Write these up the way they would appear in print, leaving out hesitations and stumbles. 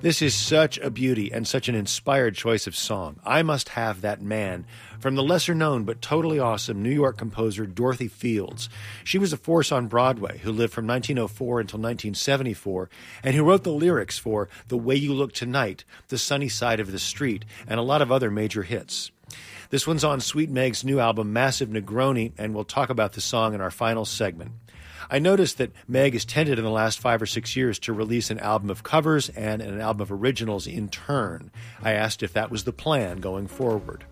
This is such a beauty and such an inspired choice of song. I Must Have That Man, from the lesser-known but totally awesome New York composer Dorothy Fields. She was a force on Broadway who lived from 1904 until 1974 and who wrote the lyrics for The Way You Look Tonight, The Sunny Side of the Street, and a lot of other major hits. This one's on Sweet Meg's new album Massive Negroni, and we'll talk about the song in our final segment. I noticed that Meg has tended in the last 5 or 6 years to release an album of covers and an album of originals in turn. I asked if that was the plan going forward.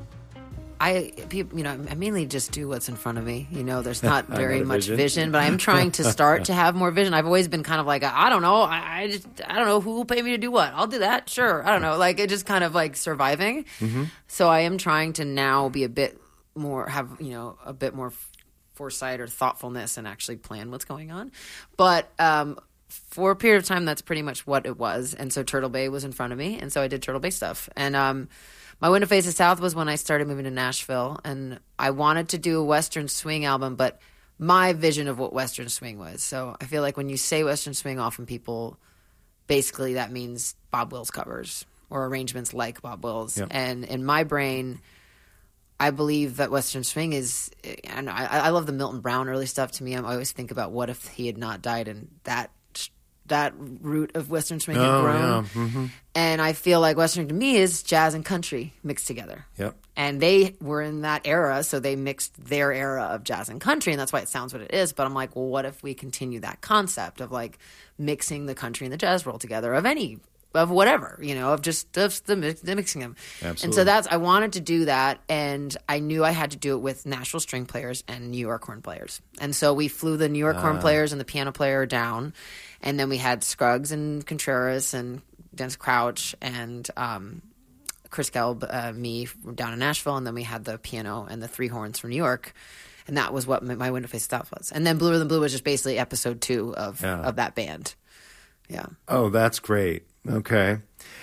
I mainly just do what's in front of me. There's not very much vision, but I'm trying to start to have more vision. I've always been kind of like, I don't know. I don't know who will pay me to do what. I'll do that. Sure. I don't know. Like, it just kind of like surviving. Mm-hmm. So I am trying to now be a bit more, a bit more foresight or thoughtfulness and actually plan what's going on. But for a period of time, that's pretty much what it was. And so Turtle Bay was in front of me. And so I did Turtle Bay stuff. And My Window Faces South was when I started moving to Nashville. And I wanted to do a Western swing album, but my vision of what Western swing was. So I feel like when you say Western swing, often people, basically that means Bob Wills covers or arrangements like Bob Wills. Yep. And in my brain, I believe that Western swing is, and I love the Milton Brown early stuff. To me, I always think about what if he had not died and that root of Western swing had grown. Yeah. Mm-hmm. And I feel like Western to me is jazz and country mixed together. Yep. And they were in that era, so they mixed their era of jazz and country, and that's why it sounds what it is. But I'm like, well, what if we continue that concept of like mixing the country and the jazz world together of whatever, of the mixing them. Absolutely. And so I wanted to do that, and I knew I had to do it with Nashville string players and New York horn players. And so we flew the New York horn players and the piano player down, and then we had Scruggs and Contreras and Dennis Crouch and Chris Gelb, me down in Nashville, and then we had the piano and the three horns from New York. And that was what My Window Faces South was. And then Bluer Than Blue was just basically episode 2 of that band. Yeah. Oh, that's great. Okay.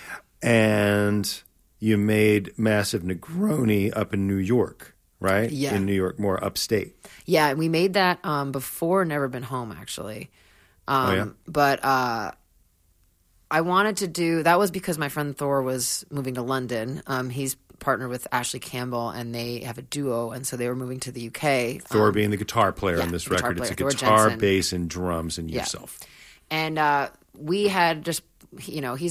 And you made Massive Negroni up in New York, right? Yeah. In New York, more upstate. Yeah, we made that before Never Been Home, actually. But I wanted to do – that was because my friend Thor was moving to London. He's partnered with Ashley Campbell, and they have a duo, and so they were moving to the UK. Thor being the guitar player on this record. Player, it's a Thor guitar, Jensen. bass, and drums, and yourself. And we had just – he's